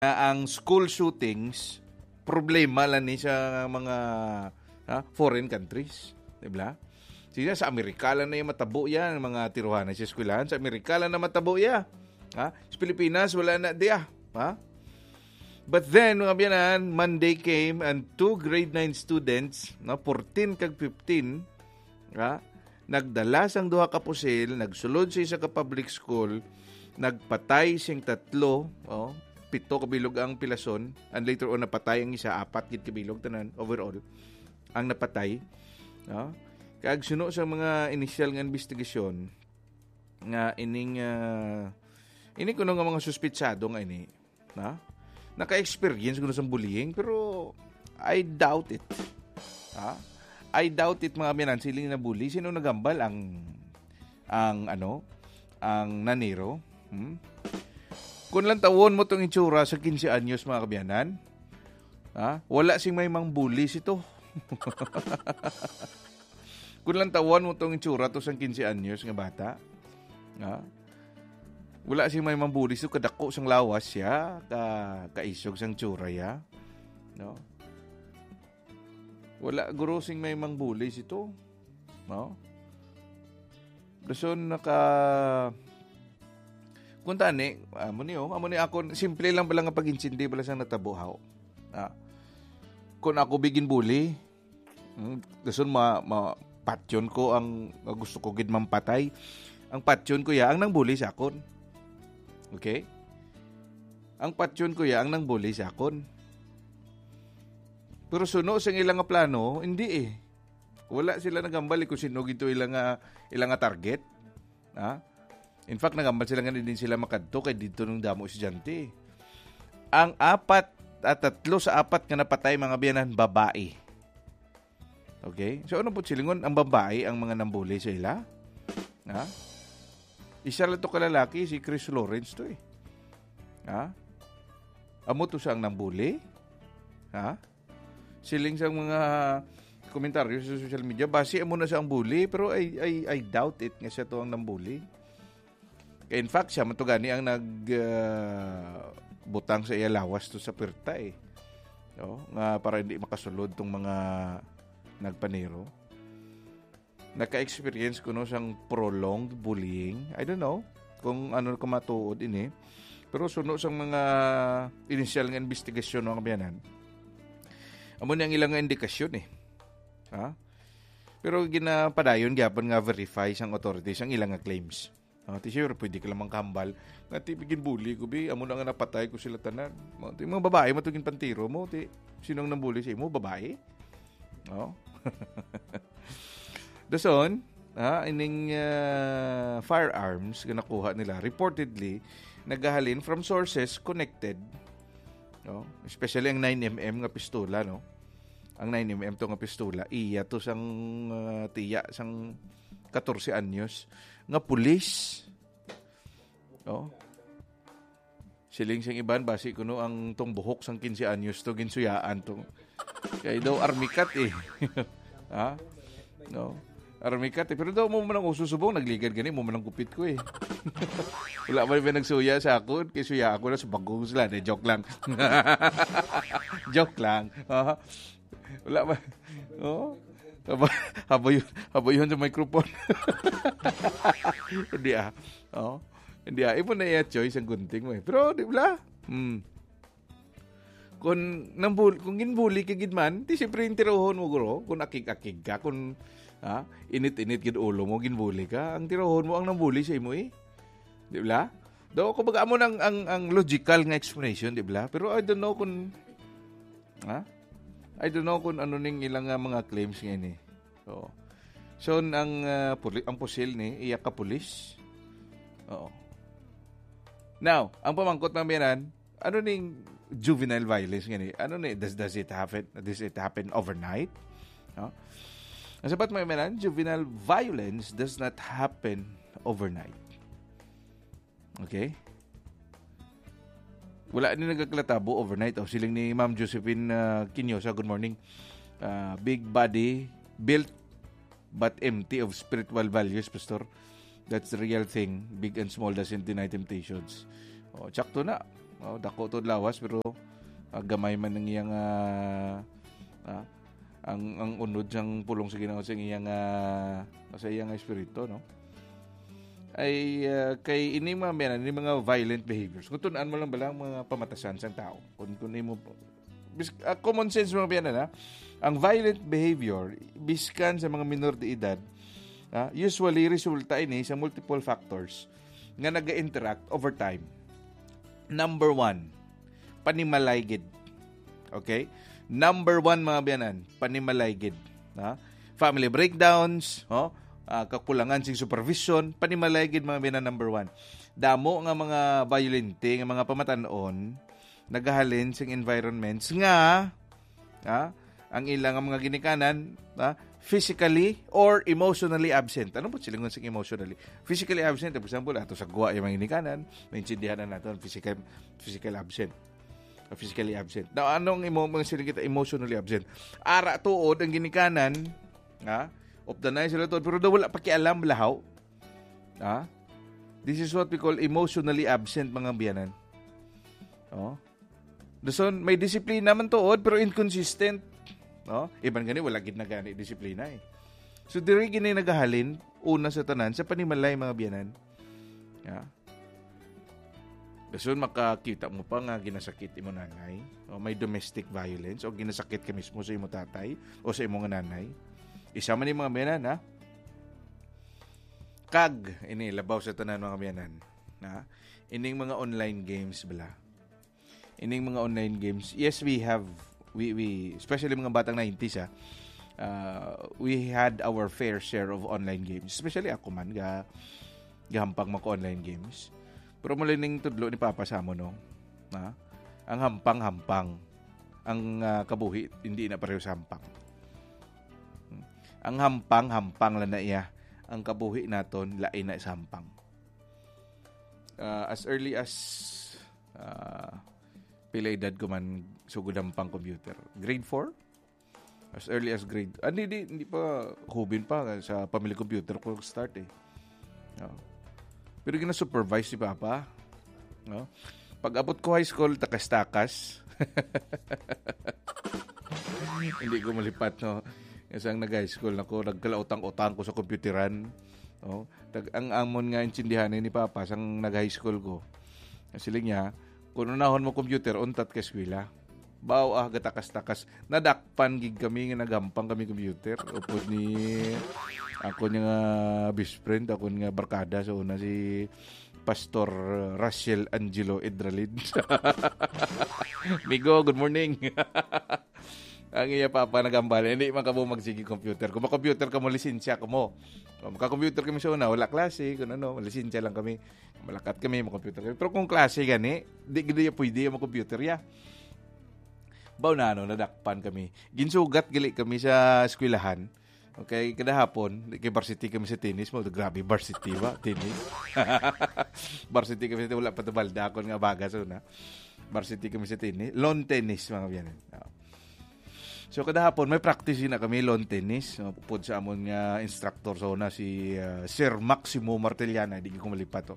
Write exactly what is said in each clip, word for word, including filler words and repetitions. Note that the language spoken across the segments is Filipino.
na ang school shootings problema lang ni sa mga ha, foreign countries, di ba? Sila sa Amerika lang na yung matabo yan, mga tiruhanan sa eskwelahan, sa Amerika lang na matabo yan. Ha? Sa Pilipinas wala na diya, ha? But then, mga biyanan, Monday came and two grade nine students, no, fourteen kag fifteen, ha, nagdala sang duha ka pusil, nagsulod sa isa ka public school, nagpatay sing tatlo, oh, pito kabilog ang pilason, and later on napatay ang isa, apat gid kabilog tanan overall ang napatay. No? Kag suno sa mga initial nga investigasyon nga ining uh, ini kuno nga mga suspitsado nga ini, na naka-experience kuno sa bullying, pero I doubt it. Ha? I doubt it, mga biyanan, siling na bully. Sino nagambal? Ang ang ano? Ang naniro? Hmm? Kung lang tawon mo itong itsura sa fifteen anyos, mga kabiyanan, ha? Wala sing may mang bullies ito. Kung lang tawon mo itong itsura to sa fifteen anyos nga bata, ha? Wala sing may mang bullies ito, kadako sang lawas siya, ka, kaisog sang tsura ya. No? Wala guro sing may mang bullies ito. No? Dason naka kung tani, amo niyo, amo ni ako, simple lang pala nga pag-insindi pala sang natabuhaw. Ah. Kung ako bigin bully, hmm, dason ma, ma patyon ko ang gusto ko gid mampatay. Ang patyon ko ya ang nang bully sa akon. Okay? Ang patyon ko ya ang nang bully sa akon. Pero suno sa ilang nga plano, hindi eh. Wala sila nagambal kung sino gito ilang nga ilang nga target. Ha? In fact, nagambal sila nga din sila makadto kay dito nung damo estudyante. Ang apat at tatlo sa apat nga napatay, mga biyanan, babae. Okay? So ano po silingon? Ang babae ang mga nambuli sa ila? Ha? Isa lang to kalalaki, si Chris Lawrence to eh. Ha? Amo to siyang nambuli? Ha? Siling sa mga komentaryo sa social media, base mo na siya ang bully, pero I, I, I doubt it nga siya to ang nambuli. In fact, siya matugani ang nag uh, butang sa iya lawas to sa pirta eh. No? Nga para hindi makasulod tong mga nagpanero. Naka-experience ko no siyang prolonged bullying. I don't know kung ano ko matuod ini. Pero suno sang mga initial nga investigasyon ng kabiyanan. Amo ni ang ilang indikasyon eh. Ha? Pero ginapadayon gyapon nga verify sang authorities ang ilang nga claims. Ah, ti sure pwede ka lamang kambal. Nga ti bigin bully ko bi, amo na nga napatay ko sila tanan. Mo ti mga babae matugin pantiro mo ti sinong nang bully sa imo, babae? Oh. Dason, ha, ining uh, firearms na nakuha nila reportedly nagahalin from sources connected, no? Especially ang nine millimeter nga pistola, no? Ang nine millimeter to nga pistola, iya to sang uh, tiya sang fourteen anyos nga pulis. No? Siling sing iban basi kuno ang tong buhok sang fifteen anyos to ginsuyaan to. Kay daw army cat eh. Ha? No. Army cat eh. Pero daw mo man ang ususubong, nagligad gani mo man ang kupit ko eh. Wala man ba nagsuya sa ako, kay suya ako na sa bagong sila. De, joke lang. Joke lang. Uh, wala ba? Oh. Haba, haba yun, haba yun sa microphone. Hindi ah. Oh. Hindi ah. Ipo na iya choice ang gunting mo eh. Pero di ba? Hmm. Kung nambul, kung ginbuli ka gidman, di siyempre yung tirohon mo guro. Kung akig-akig ka, kung ha, init-init gid ulo mo, ginbuli ka, ang tirohon mo ang nambuli sa imo eh. Di ba? Do ko baga mo nang ang ang logical nga explanation, di ba? Pero I don't know kung ha? I don't know kung ano ning ilang uh, mga claims ngayon eh. So, so ang uh, puli, ang pusil ni iya ka pulis. Oo. Now, ang pamangkot mamiyanan, ano ning juvenile violence ngayon eh? Ano ni does does it happen? Does it happen overnight? No? Ang sabat mamiyanan, juvenile violence does not happen overnight. Okay? Wala ni nagkaklatabo overnight. O, siling ni Ma'am Josephine uh, Quinosa, good morning. Uh, big body, built but empty of spiritual values, Pastor. That's the real thing. Big and small doesn't deny temptations. O, tsakto na. Oh, dako to lawas pero uh, gamay man ng iyang uh, uh, ang ang unod sang pulong sa Ginoo sa iyang uh, sa iyang espiritu, no? Ay uh, kay ini mga menan, ini mga violent behaviors. Kung tunan mo lang bala ang mga pamatasan sang tao. Kung tunay mo uh, common sense mga biyanan, ha? Ang violent behavior biskan sa mga minor de edad, uh, usually resulta ini sa multiple factors nga naga-interact over time. Number one, panimalaygid. Okay? Number one, mga biyanan, panimalaygid. Ha? Family breakdowns, oh, uh, kakulangan sing supervision, panimalaygid, mga biyanan, number one. Damo nga mga violente, nga mga pamatanon, nagahalin sing environments nga, ha? Ang ilang mga ginikanan, ha? Physically or emotionally absent. Ano po silingon sing emotionally? Physically absent, for example, ato sa guwa yung mga ginikanan, maintindihan na natin, physical, physical absent. Physically absent. Now, anong imo mga siling kita emotionally absent? Ara tuod ang ginikanan, ha? Of the night sila tuod, pero daw wala pakialam lahaw. Ha? This is what we call emotionally absent, mga biyanan. Oh. Dason, may disiplina man tuod, pero inconsistent. No? Iban gani, wala gid na gani disiplina eh. So, diri gini nagahalin, una sa tanan, sa panimalay, mga biyanan. Ha? Dason makakita mo pa nga ginasakit imo nanay, o may domestic violence, o ginasakit ka mismo sa imo tatay, o sa imo nga nanay. Isa man ni mga biyanan, ha? Kag, ini, labaw sa tanan, mga biyanan. Ha? Ining mga online games, bala. Ining mga online games, yes, we have, we, we especially mga batang nineties, ha? Uh, we had our fair share of online games. Especially ako man, ga, gahampang mga online games. Pero muli ning tudlo ni Papa Samo, no? Ha? Ang hampang-hampang. Ang uh, kabuhi, hindi na pareho sa hampang. Hmm. Ang hampang-hampang lang na iya. Ang kabuhi naton, lain na sa hampang. Uh, as early as uh, pila edad ko man sugod hampang computer. Grade four? As early as grade. Ah, hindi, hindi, hindi pa hubin pa sa family computer ko start eh. No? Pero gina-supervise si Papa. No? Pag abot ko high school, takas-takas. Hindi ko malipat, no? Kasi ang nag-high school ako, nagkalautang-utang ko sa computeran. No? Ang amon nga intindihan ni Papa sang nag-high school ko. Siling niya, kung unahon mo computer, untat ka eskwela. Baw ah, gatakas-takas. Nadakpan gig kami, nga nagampang kami computer. Upod ni ako niya nga best friend, ako nga barkada sa una si Pastor Rachel Angelo Edralid. Migo, good morning. Ang iya Papa nagambal, hindi man ka mo magsigi computer. Kung ma-computer ka mo, lisensya ka mo. Kung maka-computer kami sa una, wala klase, kung ano, lisensya lang kami. Malakat kami, ma-computer kami. Pero kung klase gani, di gini pwede yung ma-computer ya. Baw na ano, nadakpan kami. Ginsugat gali kami sa eskwelahan. Okay, kada hapon, kay varsity kami sa tennis mo. Grabe, varsity ba? Tennis. Varsity kami sa tennis. Wala pa ito balda ako nga baga sa una. Varsity kami sa tennis. Lawn tennis, mga biyanin. So, kada hapon, may practice na kami, lawn tennis. Pupod sa amon nga instructor sa una, si uh, Sir Maximo Martellana. Hindi ko malipat to.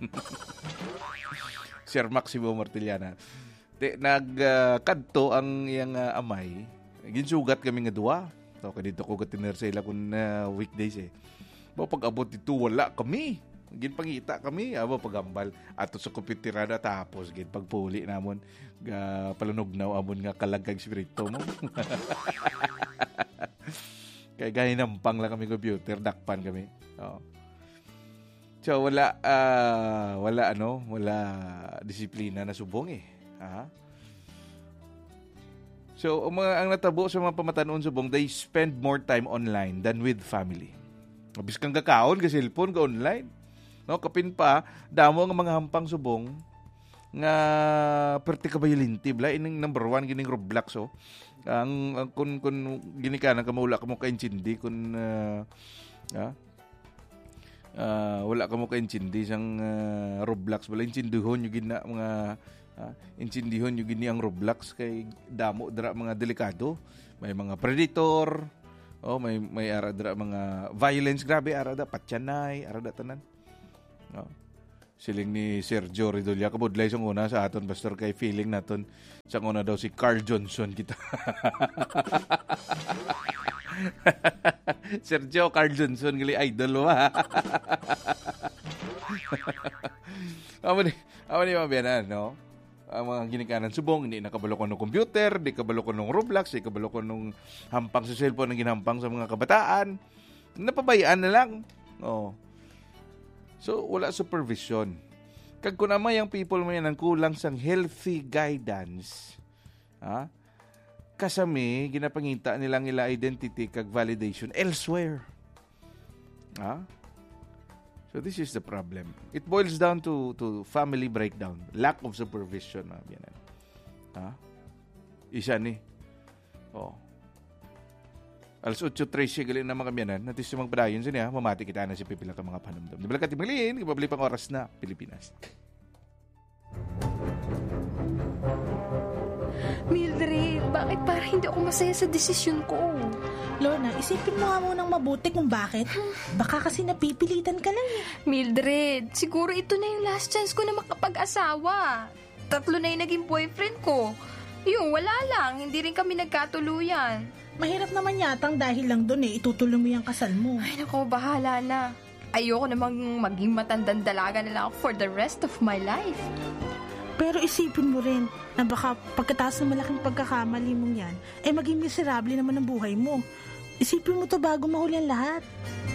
Sir Maximo Martellana. Nagkadto uh, ang iyang uh, amay. Ginsugat kami nga duwa. So, kadito ko gatiner sa ila kung uh, weekdays eh. Ba, pag-abot dito, wala kami. Ginpangita kami. Aba, pagambal. Ato sa komputira na tapos. Gin pagpuli namon. Uh, palunognaw amon nga kalagkag spirito mo. Kaya ganinampang lang kami computer. Dakpan kami. Oo. So, wala, uh, wala ano, wala disiplina na subong eh. Ha? So, ang, mga, ang natabo sa mga pamatanon subong, they spend more time online than with family. Mabis kang kakaon, ka cellphone, ka online. No, kapin pa, damo ang mga hampang subong nga perti ka violente bla ining number one gining Roblox oh. Ang, ang kun kun gini ka nang kamula ka mo kaintindi kun uh, ah, uh, wala ka mo kaintindi sang uh, Roblox bala intindihon yung gina mga uh, intindihon yung gini ang Roblox kay damo dra mga delikado, may mga predator, oh may may ara dra mga violence, grabe ara da patyanay ara da tanan. No? Siling ni Sergio Redolla. Kabudlay sa una sa aton, Pastor, kay feeling naton. Sa una daw si Carl Johnson kita. Sergio Carl Johnson, gali idol wa. Amo ni, amo ni mabiyanan, no? Ang mga ginikanan subong, hindi nakabalo ko ng computer, hindi kabalo ko ng Roblox, hindi kabalo ko ng hampang sa cellphone na ginahampang sa mga kabataan. Napabayaan na lang. Oh. So, wala supervision. Kag kung naman yung people mo yan ang kulang sang healthy guidance, ha? Kasami, ginapangita nilang ila identity kag validation elsewhere. Ha? So, this is the problem. It boils down to to family breakdown. Lack of supervision. Ha? Isa ni. Oh. Alas eight thirty galing na mga kamyanan. Natin si magpadayon siya, mamati kita na si Pipila ka mga panamdam. Di ba lang katimalin, kipabali pang oras na Pilipinas. Mildred, bakit para hindi ako masaya sa desisyon ko? Lorna, isipin mo nga munang mabuti kung bakit. Baka kasi napipilitan ka lang eh. Mildred, siguro ito na yung last chance ko na makapag-asawa. Tatlo na yung naging boyfriend ko. Yung wala lang, hindi rin kami nagkatuluyan. Mahirap naman yatang dahil lang doon eh, itutuloy mo yung kasal mo. Ay nako, bahala na. Ayoko namang maging matandang dalaga na lang ako for the rest of my life. Pero isipin mo rin na baka pagkatapos ng malaking pagkakamali mong yan, eh maging miserable naman ang buhay mo. Isipin mo to bago mahuli ang lahat.